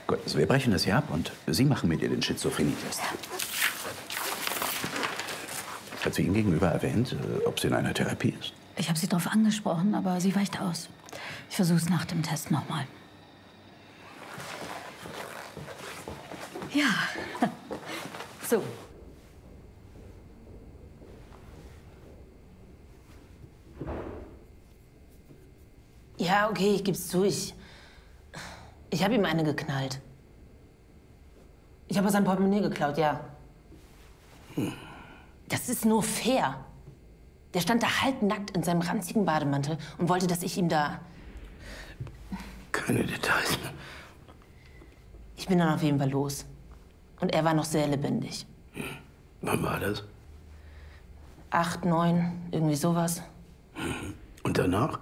Gut, also wir brechen das hier ab und Sie machen mit ihr den Schizophrenie-Test. Hat sie Ihnen gegenüber erwähnt, ob sie in einer Therapie ist? Ich habe sie darauf angesprochen, aber sie weicht aus. Ich versuche es nach dem Test nochmal. Ja. So. Ja, okay, ich geb's zu. Ich habe ihm eine geknallt. Ich habe sein Portemonnaie geklaut, ja. Das ist nur fair. Der stand da halbnackt in seinem ranzigen Bademantel und wollte, dass ich ihm da... Keine Details. Ich bin dann auf jeden Fall los. Und er war noch sehr lebendig. Wann war das? 8, 9, irgendwie sowas. Und danach?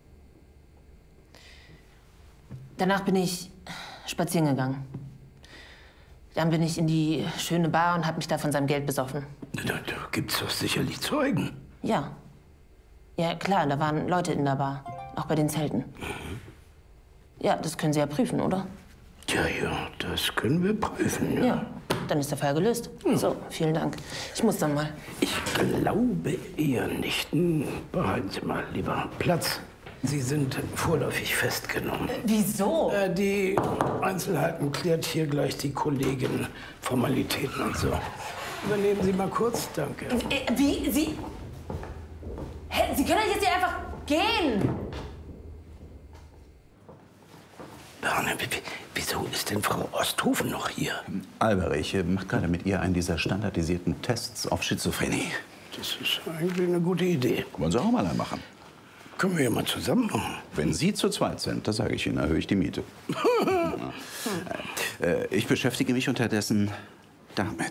Danach bin ich spazieren gegangen. Dann bin ich in die schöne Bar und habe mich da von seinem Geld besoffen. Da gibt's doch sicherlich Zeugen. Ja. Ja, klar, da waren Leute in der Bar. Auch bei den Zelten. Ja, das können Sie ja prüfen, oder? Ja, das können wir prüfen, ja. Ja, dann ist der Fall gelöst. So, vielen Dank. Ich muss dann mal. Ich glaube eher nicht. Behalten Sie mal lieber Platz. Sie sind vorläufig festgenommen. Wieso? Die Einzelheiten klärt hier gleich die Kollegin. Formalitäten und so. Übernehmen Sie mal kurz, danke. Wie? Sie... Hä? Sie können doch jetzt nicht einfach gehen! Berne, wieso ist denn Frau Osthofen noch hier? Alberich macht gerade mit ihr einen dieser standardisierten Tests auf Schizophrenie. Das ist eigentlich eine gute Idee. Wollen Sie auch mal einen machen? Können wir ja mal zusammen machen. Wenn Sie zu zweit sind, das sage ich Ihnen, erhöhe ich die Miete. Ich beschäftige mich unterdessen damit.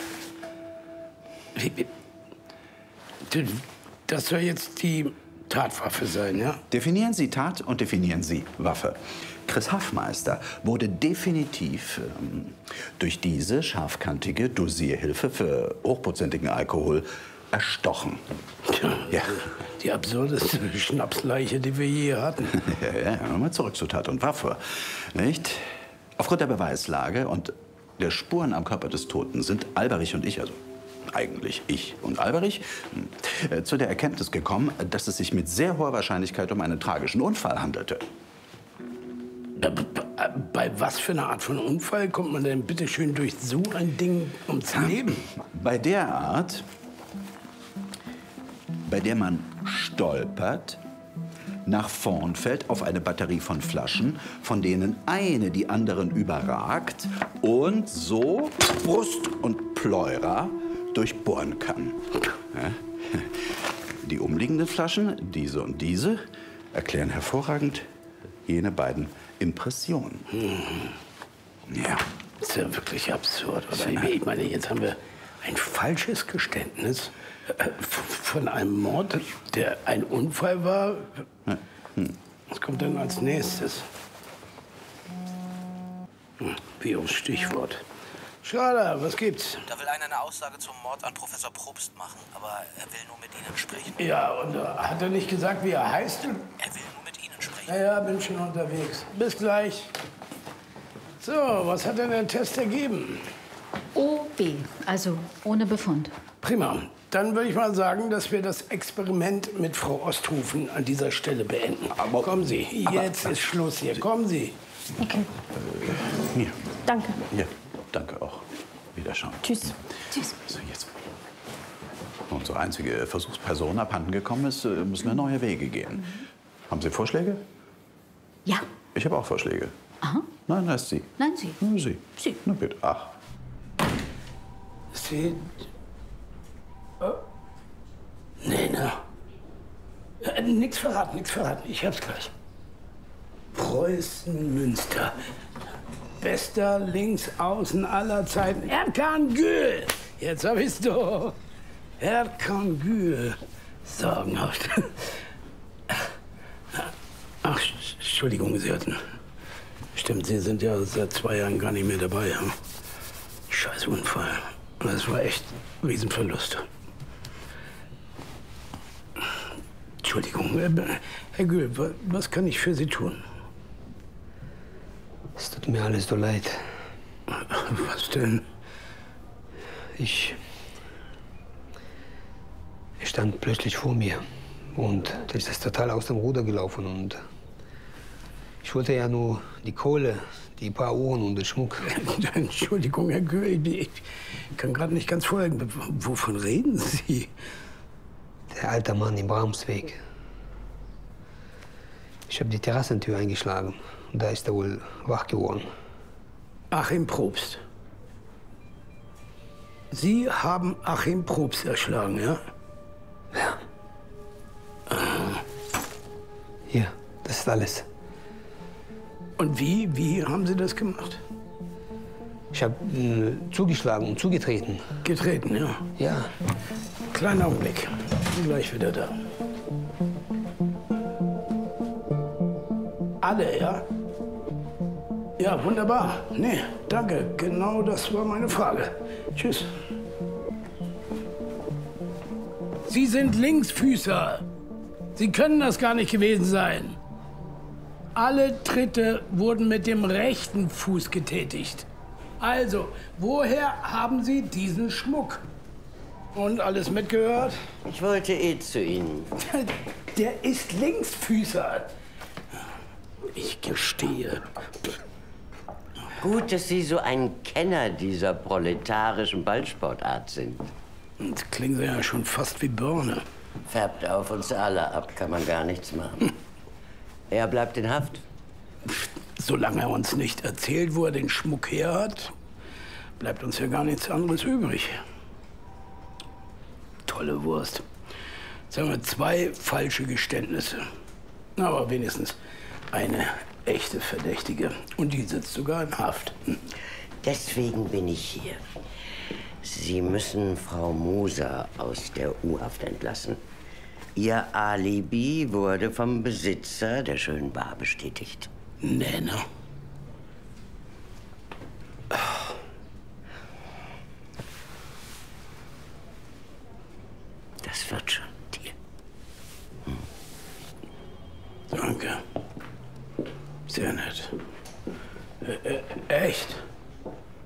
Das soll jetzt die Tatwaffe sein, ja? Definieren Sie Tat und definieren Sie Waffe. Chris Haffmeister wurde definitiv durch diese scharfkantige Dosierhilfe für hochprozentigen Alkohol erstochen. Ja. Die absurdeste Schnapsleiche, die wir je hatten. Ja, mal zurück zu Tat und Waffe. Nicht? Aufgrund der Beweislage und der Spuren am Körper des Toten sind Alberich und ich, also eigentlich ich und Alberich, zu der Erkenntnis gekommen, dass es sich mit sehr hoher Wahrscheinlichkeit um einen tragischen Unfall handelte. Bei was für einer Art von Unfall kommt man denn bitte schön durch so ein Ding ums Leben? Bei der Art, bei der man stolpert, nach vorn fällt auf eine Batterie von Flaschen, von denen eine die anderen überragt und so Brust und Pleura durchbohren kann. Ja? Die umliegenden Flaschen, diese und diese, erklären hervorragend jene beiden Impressionen. Ja. Das ist ja wirklich absurd, oder? Ich meine, jetzt haben wir ein falsches Geständnis von einem Mord, der ein Unfall war. Was kommt denn als nächstes? Wie aufs Stichwort. Schade, was gibt's? Da will einer eine Aussage zum Mord an Professor Probst machen, aber er will nur mit Ihnen sprechen. Ja, und hat er nicht gesagt, wie er heißt? Er will nur mit Ihnen sprechen. Ja, bin schon unterwegs. Bis gleich. So, was hat denn der Test ergeben? OB, also ohne Befund. Prima. Dann würde ich mal sagen, dass wir das Experiment mit Frau Osthofen an dieser Stelle beenden. Aber kommen Sie, jetzt ist Schluss hier. Kommen Sie. Okay. Hier. Danke. Ja, danke auch. Wiederschauen. Tschüss. Tschüss. So, jetzt. Unsere einzige Versuchsperson abhanden gekommen ist, müssen wir neue Wege gehen. Haben Sie Vorschläge? Ja. Ich habe auch Vorschläge. Aha. Nein, erst Sie. Nein, Sie. Sie. Sie. Na bitte. Ach. Sie... Nee, ne? Nix verraten, nix verraten. Ich hab's gleich. Preußen-Münster. Bester Linksaußen aller Zeiten. Erkan Gül. Jetzt hab ich's doch. Erkan Gül. Sorgenhaft. Ach, Entschuldigung, Sie hatten... Stimmt, Sie sind ja seit 2 Jahren gar nicht mehr dabei. Hm? Scheiß Unfall. Das war echt ein Riesenverlust. Entschuldigung, Herr Gül, was kann ich für Sie tun? Es tut mir alles so leid. Was denn? Er stand plötzlich vor mir und das ist total aus dem Ruder gelaufen. Und ich wollte ja nur die Kohle, die paar Uhren und den Schmuck. Entschuldigung, Herr Köhig, ich kann gerade nicht ganz folgen. Wovon reden Sie? Der alte Mann im Bramsweg. Ich habe die Terrassentür eingeschlagen und da ist er wohl wach geworden. Achim Probst. Sie haben Achim Probst erschlagen, ja? Ja. Hier, das ist alles. Und wie haben Sie das gemacht? Ich habe zugeschlagen und zugetreten. Getreten, ja. Ja. Kleinen Augenblick. Bin gleich wieder da. Alle, ja? Ja, wunderbar. Nee, danke. Genau das war meine Frage. Tschüss. Sie sind Linksfüßer. Sie können das gar nicht gewesen sein. Alle Tritte wurden mit dem rechten Fuß getätigt. Also, woher haben Sie diesen Schmuck? Und alles mitgehört? Ich wollte eh zu Ihnen. Der ist Linksfüßer. Ich gestehe. Gut, dass Sie so ein Kenner dieser proletarischen Ballsportart sind. Und klingen Sie ja schon fast wie Birne. Färbt auf uns alle ab, kann man gar nichts machen. Er bleibt in Haft. Solange er uns nicht erzählt, wo er den Schmuck her hat, bleibt uns ja gar nichts anderes übrig. Tolle Wurst. Sagen wir 2 falsche Geständnisse. Aber wenigstens eine echte Verdächtige. Und die sitzt sogar in Haft. Deswegen bin ich hier. Sie müssen Frau Moser aus der U-Haft entlassen. Ihr Alibi wurde vom Besitzer der schönen Bar bestätigt. Nenne. Das wird schon, Tier. Danke. Sehr nett. Echt?